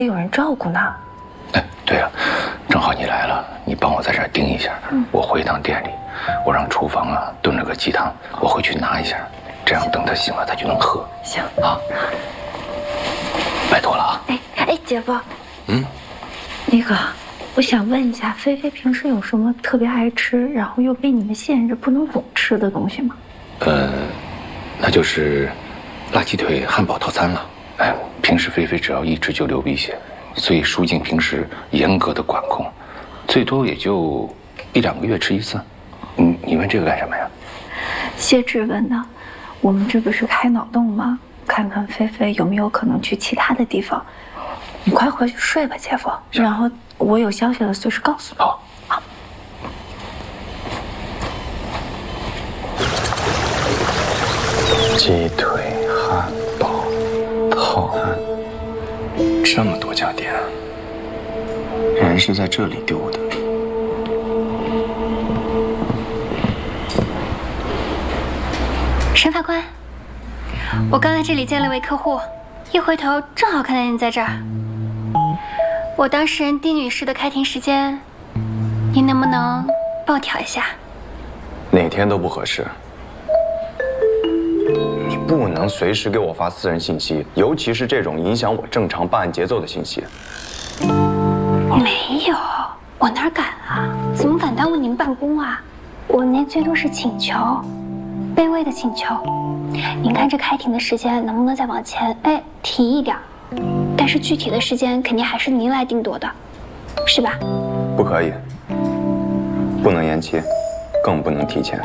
有人照顾呢。 哎，对了，正好你来了，你帮我在这儿盯一下。我回一趟店里，我让厨房啊炖了个鸡汤，我回去拿一下，这样等他醒了他就能喝。 行啊，拜托了啊。 哎，姐夫，那个，我想问一下，菲菲平时有什么特别爱吃，然后又被你们限制不能总吃的东西吗？ 那就是辣鸡腿汉堡套餐了。哎，平时菲菲只要一吃就流鼻血，所以舒静平时严格的管控，最多也就1-2个月吃一次。你问这个干什么呀？ 谢质问的，我们这不是开脑洞吗？看看菲菲有没有可能去其他的地方。你快回去睡吧，姐夫。然后我有消息了随时告诉你。 好。 好。 鸡腿汉堡套餐，这么多家店，人是在这里丢的。 沈法官，我刚在这里见了位客户，一回头正好看见你在这儿。我当事人丁女士的开庭时间，你能不能帮我调一下？ 哪天都不合适。你不能随时给我发私人信息，尤其是这种影响我正常办案节奏的信息。 没有，我哪敢啊？怎么敢耽误您办公啊？我那最多是请求，卑微的请求。您看这开庭的时间能不能再往前提一点？但是具体的时间肯定还是您来定夺的，是吧？ 不可以，不能延期，更不能提前。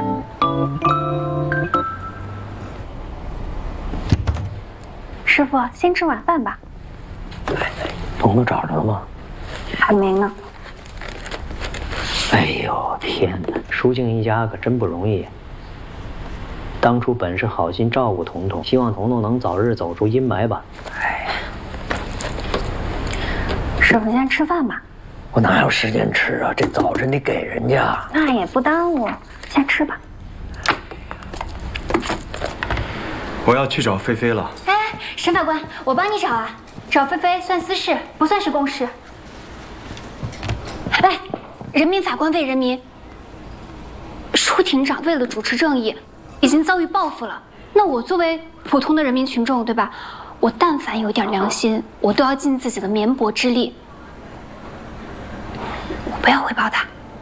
师傅，先吃晚饭吧。 彤彤找着了吗？ 还没呢。 哎呦天哪，舒静一家可真不容易。当初本是好心照顾彤彤，希望彤彤能早日走出阴霾吧。哎， 师傅先吃饭吧。 我哪有时间吃啊？这早晨得给人家。 那也不耽误，先吃吧。 我要去找菲菲了。 哎，沈法官，我帮你找啊。找菲菲算私事，不算是公事。喂，人民法官为人民。舒庭长为了主持正义，已经遭遇报复了。那我作为普通的人民群众，对吧？我但凡有点良心，我都要尽自己的绵薄之力。我不要回报他。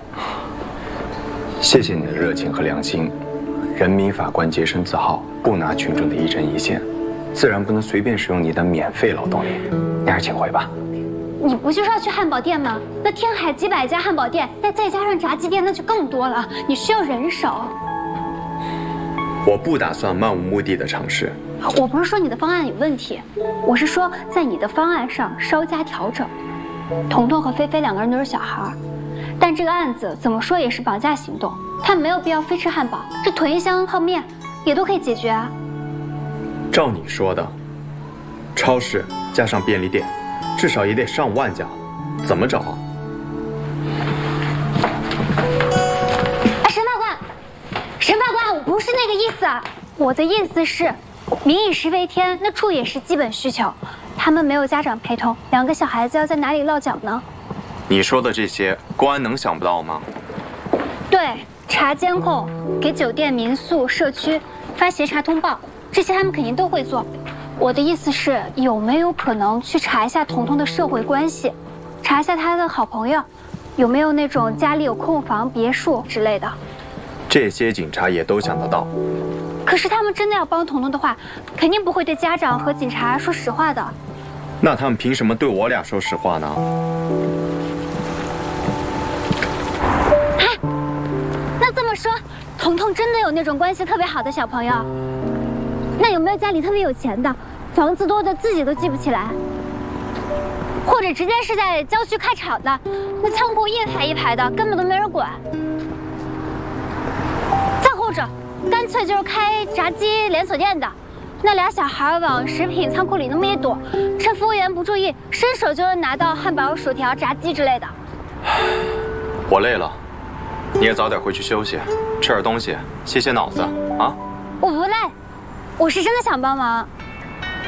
谢谢你的热情和良心。人民法官洁身自好，不拿群众的一针一线，自然不能随便使用你的免费劳动力。你还是请回吧。 你不就是要去汉堡店吗？那天海几百家汉堡店，再加上炸鸡店，那就更多了。你需要人手。 我不打算漫无目的的尝试。 我不是说你的方案有问题，我是说在你的方案上稍加调整。彤彤和菲菲2个人都是小孩，但这个案子怎么说也是绑架行动，他们没有必要非吃汉堡，这囤一箱泡面也都可以解决啊。 照你说的，超市加上便利店，至少也得上万家，怎么找啊？ 沈法官，我不是那个意思，我的意思是，民以食为天，那住也是基本需求。他们没有家长陪同，2个小孩子要在哪里落脚呢？ 你说的这些，公安能想不到吗？ 对，查监控，给酒店、民宿、社区发协查通报，这些他们肯定都会做。我的意思是，有没有可能去查一下彤彤的社会关系，查一下他的好朋友，有没有那种家里有空房、别墅之类的？ 这些警察也都想得到。 可是他们真的要帮彤彤的话，肯定不会对家长和警察说实话的。 那他们凭什么对我俩说实话呢？ 那这么说，彤彤真的有那种关系特别好的小朋友？那有没有家里特别有钱的，房子多的自己都记不起来？或者直接是在郊区开厂的，那仓库一排一排的，根本都没人管？再或者，干脆就是开炸鸡连锁店的，那俩小孩往食品仓库里那么一躲，趁服务员不注意，伸手就能拿到汉堡、薯条、炸鸡之类的。 我累了，你也早点回去休息，吃点东西，歇歇脑子啊。 我不累，我是真的想帮忙。